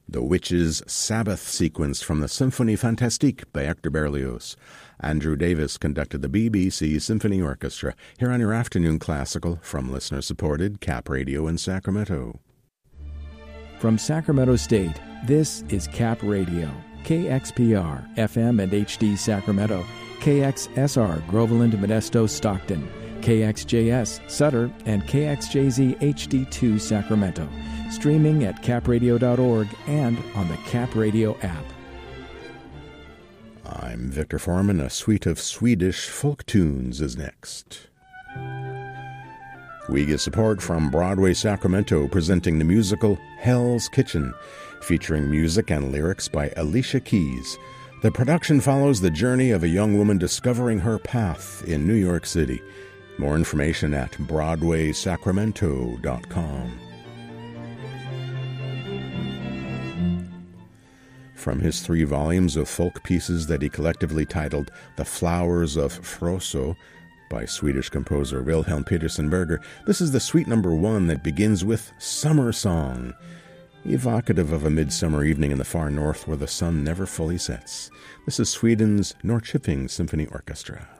The Witches' Sabbath sequence from the Symphonie Fantastique by Hector Berlioz. Andrew Davis conducted the BBC Symphony Orchestra here on your afternoon classical from listener-supported Cap Radio in Sacramento. From Sacramento State, this is Cap Radio, KXPR, FM and HD Sacramento, KXSR, Groveland, Modesto, Stockton, KXJS, Sutter, and KXJZ HD2 Sacramento. Streaming at capradio.org and on the Cap Radio app. I'm Victor Foreman. A suite of Swedish folk tunes is next. We get support from Broadway Sacramento, presenting the musical Hell's Kitchen, featuring music and lyrics by Alicia Keys. The production follows the journey of a young woman discovering her path in New York City. More information at BroadwaySacramento.com. From his 3 volumes of folk pieces that he collectively titled The Flowers of Frosso by Swedish composer Wilhelm Petersen Berger, this is the suite number 1 that begins with Summer Song, evocative of a midsummer evening in the far north where the sun never fully sets. This is Sweden's Norrköping Symphony Orchestra.